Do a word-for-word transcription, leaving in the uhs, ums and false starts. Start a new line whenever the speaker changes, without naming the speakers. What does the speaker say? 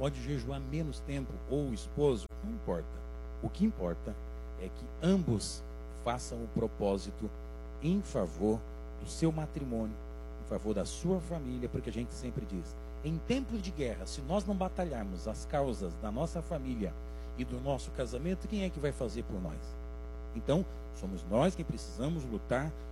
pode jejuar menos tempo, ou o esposo, não importa. O que importa é que ambos façam o propósito em favor do seu matrimônio, em favor da sua família, porque a gente sempre diz, em tempos de guerra, se nós não batalharmos as causas da nossa família e do nosso casamento, quem é que vai fazer por nós? Então, somos nós que precisamos lutar